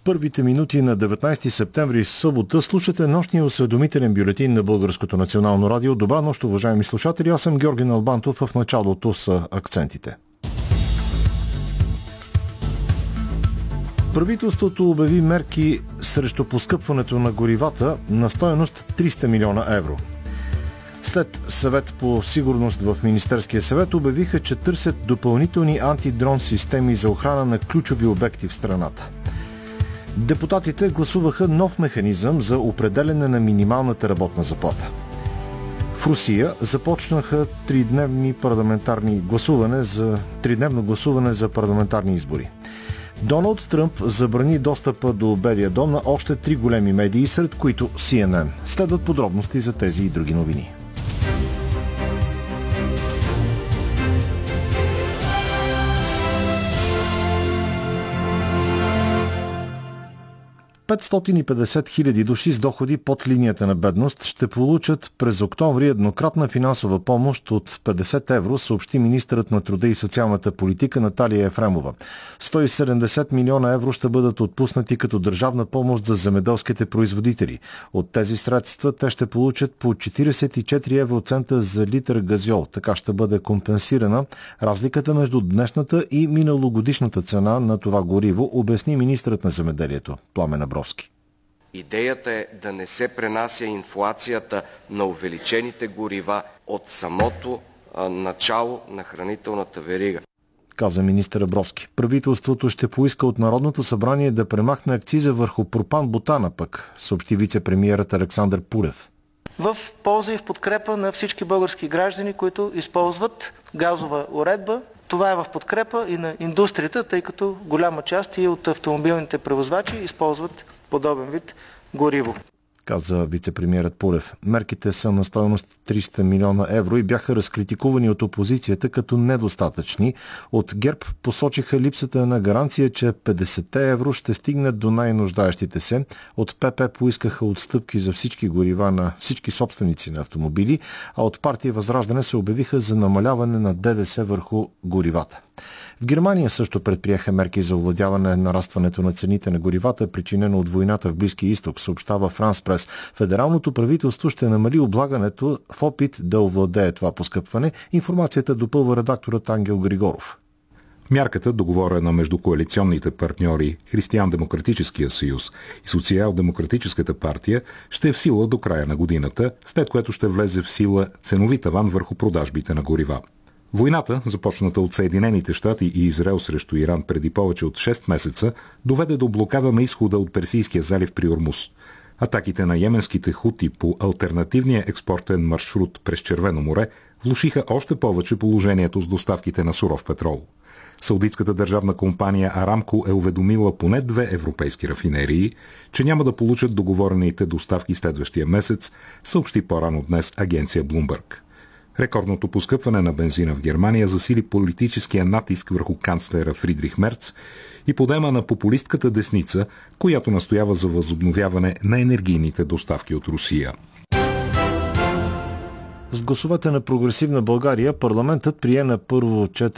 първите минути на 19 септември събота слушате нощния осведомителен бюлетин на Българското национално радио. Добра нощ, уважаеми слушатели. Аз съм Георги Налбантов. В началото са акцентите. Правителството обяви мерки срещу поскъпването на горивата на стойност 300 милиона евро. След съвет по сигурност в Министерския съвет обявиха, че търсят допълнителни антидрон системи за охрана на ключови обекти в страната. Депутатите гласуваха нов механизъм за определяне на минималната работна заплата. В Русия започнаха тридневно гласуване за парламентарни избори. Доналд Тръмп забрани достъпа до Белия дом на още 3 големи медии, сред които CNN. Следват подробности за тези и други новини. $550 хиляди души с доходи под линията на бедност ще получат през октомври еднократна финансова помощ от 50 евро, съобщи министърът на труда и социалната политика Наталия Ефремова. 170 милиона евро ще бъдат отпуснати като държавна помощ за земеделските производители. От тези средства те ще получат по 44 евроцента за литър газьол. Така ще бъде компенсирана разликата между днешната и миналогодишната цена на това гориво, обясни министърът на земеделието Пламен Абровски. Идеята е да не се пренася инфлацията на увеличените горива от самото начало на хранителната верига, каза министър Абровски. Правителството ще поиска от Народното събрание да премахне акциза върху пропан-бутана пък, съобщи вице-премиерът Александър Пулев. В полза и в подкрепа на всички български граждани, които използват газова уредба. Това е в подкрепа и на индустрията, тъй като голяма част и от автомобилните превозвачи използват подобен вид гориво, каза вице-премиерът Пулев. Мерките са на стойност 300 милиона евро и бяха разкритикувани от опозицията като недостатъчни. От ГЕРБ посочиха липсата на гаранция, че 50 евро ще стигнат до най-нуждаещите се. От ПП поискаха отстъпки за всички горива на всички собственици на автомобили, а от партия Възраждане се обявиха за намаляване на ДДС върху горивата. В Германия също предприеха мерки за овладяване нарастването на цените на горивата, причинено от войната в Близкия изток, съобщава Франс Прес. Федералното правителство ще намали облагането в опит да овладее това поскъпване. Информацията допълва редакторът Ангел Григоров. Мярката, договорена между коалиционните партньори Християн-демократическия съюз и Социал-демократическата партия, ще е в сила до края на годината, след което ще влезе в сила ценови таван върху продажбите на горива. Войната, започната от Съединените щати и Израел срещу Иран преди повече от 6 месеца, доведе до блокада на изхода от Персийския залив при Ормуз. Атаките на йеменските хути по алтернативния експортен маршрут през Червено море влошиха още повече положението с доставките на суров петрол. Саудитската държавна компания Арамко е уведомила поне 2 европейски рафинерии, че няма да получат договорените доставки следващия месец, съобщи по-рано днес агенция Bloomberg. Рекордното поскъпване на бензина в Германия засили политическия натиск върху канцлера Фридрих Мерц и подема на популистката десница, която настоява за възобновяване на енергийните доставки от Русия. С гласовете на Прогресивна България парламентът прие на първо четене